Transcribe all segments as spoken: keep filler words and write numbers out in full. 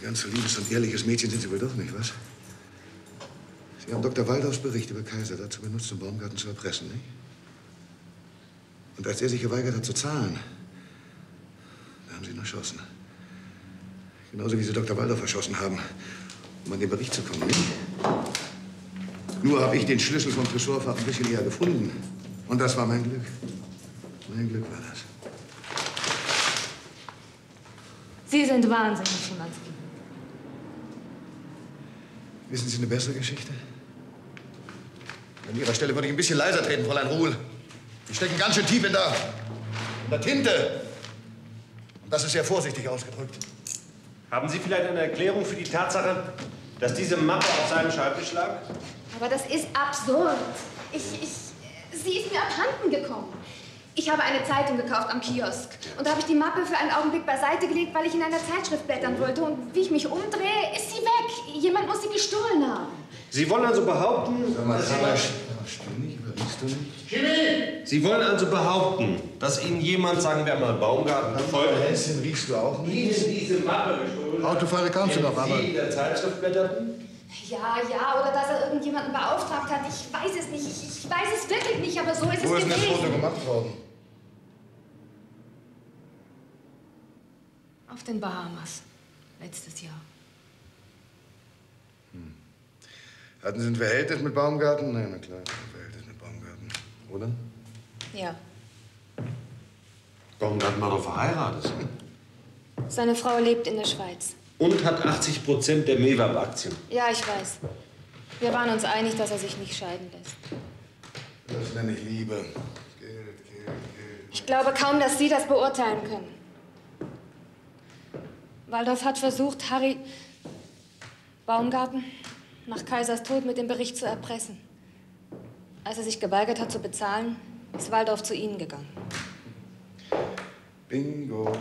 ganz so liebes und ehrliches Mädchen sind Sie wohl doch nicht, was? Sie haben Doktor Waldorfs Bericht über Kaiser dazu benutzt, um Baumgarten zu erpressen, nicht? Und als er sich geweigert hat zu zahlen, da haben Sie ihn erschossen. Genauso wie Sie Doktor Waldorf erschossen haben, um an den Bericht zu kommen, nicht? Nur habe ich den Schlüssel vom Tresorfach ein bisschen eher gefunden. Und das war mein Glück. Mein Glück war das. Sie sind wahnsinnig, Schimanski. Wissen Sie eine bessere Geschichte? An Ihrer Stelle würde ich ein bisschen leiser treten, Fräulein Ruhl. Sie stecken ganz schön tief in der, in der Tinte. Und das ist sehr vorsichtig ausgedrückt. Haben Sie vielleicht eine Erklärung für die Tatsache, dass diese Mappe auf seinem Schreibtisch lag? Aber das ist absurd. Ich, ich, sie ist mir abhanden gekommen. Ich habe eine Zeitung gekauft am Kiosk. Und da habe ich die Mappe für einen Augenblick beiseite gelegt, weil ich in einer Zeitschrift blättern wollte. Und wie ich mich umdrehe, ist sie weg. Jemand muss sie gestohlen haben. Sie wollen also behaupten, Sag mal, dass sag jemand... mal, stimmt nicht, überriechst du nicht? Jimmy! Sie wollen also behaupten, dass Ihnen jemand, sagen wir mal, Baumgarten, folgt. Häschen riechst du auch nicht? Ihnen diese Mappe gestohlen hat. Autofahrer kannst du noch, aber... Sie in der Zeitschrift blätterten? Ja, ja, oder dass er irgendjemanden beauftragt hat. Ich weiß es nicht. Ich, ich weiß es wirklich nicht, aber so ist Wo es ist denn das gewesen. Foto gemacht worden? Auf den Bahamas. Letztes Jahr. Hm. Hatten Sie ein Verhältnis mit Baumgarten? Nein, na klar, ein Verhältnis mit Baumgarten. Oder? Ja. Baumgarten war doch verheiratet. Seine Frau lebt in der Schweiz. Und hat achtzig Prozent der Mewab-Aktien. Ja, ich weiß. Wir waren uns einig, dass er sich nicht scheiden lässt. Das nenne ich Liebe. Geld, Geld, Geld. Ich glaube kaum, dass Sie das beurteilen können. Waldorf hat versucht, Harry Baumgarten nach Kaisers Tod mit dem Bericht zu erpressen. Als er sich geweigert hat zu bezahlen, ist Waldorf zu Ihnen gegangen. Bingo.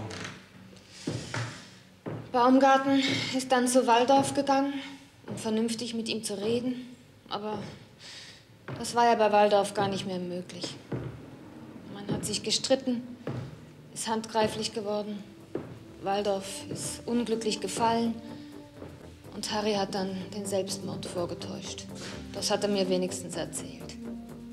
Baumgarten ist dann zu Waldorf gegangen, um vernünftig mit ihm zu reden. Aber das war ja bei Waldorf gar nicht mehr möglich. Man hat sich gestritten, ist handgreiflich geworden. Waldorf ist unglücklich gefallen und Harry hat dann den Selbstmord vorgetäuscht. Das hat er mir wenigstens erzählt.